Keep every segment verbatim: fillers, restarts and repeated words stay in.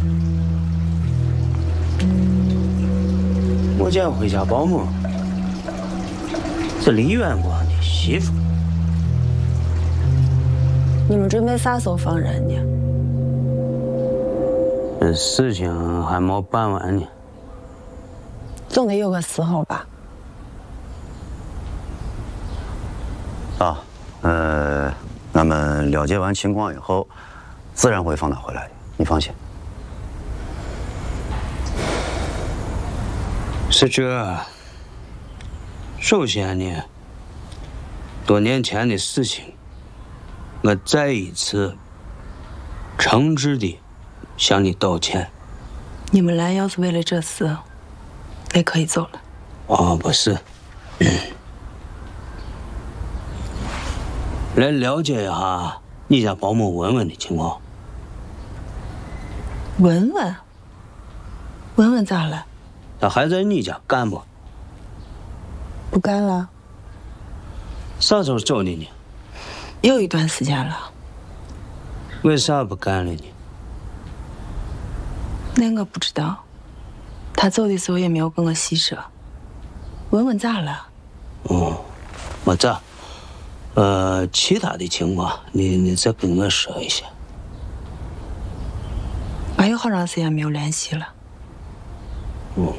我家回家保姆是李远光的媳妇。 你们准备啥时候放人呢？ 这事情还没办完呢， 总得有个时候吧。 啊，呃，俺们了解完情况以后，自然会放他回来的，你放心。 是这。首先呢，多年前的事情，我再一次诚挚的向你道歉。 你们来要是为了这事，也可以走了。 哦，不是，嗯，来了解一下你家保姆文文的情况。 文文，文文咋了？ 她还在你家干不？ 不干了。 啥时候走的呢？ 有一段时间了。 为啥不干了呢？ 那我不知道，他走的时候也没有跟我细说。文文咋了？ 哦，没咋。呃，其他的情况你你再跟我说一下。 俺有好长时间没有联系了。 嗯，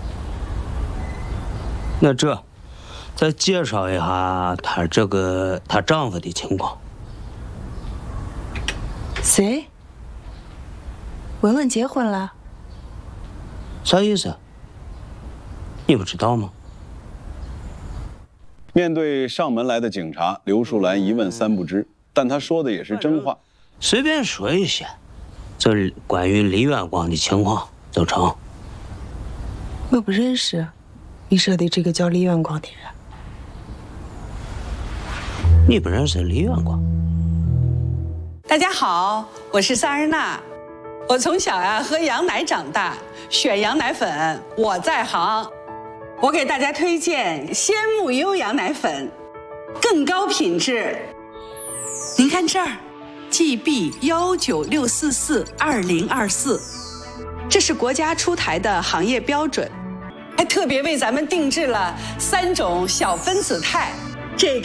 那这再介绍一下她这个她丈夫的情况。 谁？文文结婚了？ 啥意思？你不知道吗？ 面对上门来的警察，刘淑兰一问三不知，但她说的也是真话。 随便说一些，这关于李远光的情况就成。 我不认识你说的这个叫李远光的人。 你不认识李远光？ 大家好，我是萨日娜。我从小呀喝羊奶长大，选羊奶粉我在行。我给大家推荐鲜木优羊奶粉，更高品质。您看这儿 ，G B 幺九六四四二零二四，这是国家出台的行业标准，还特别为咱们定制了三种小分子肽。这个。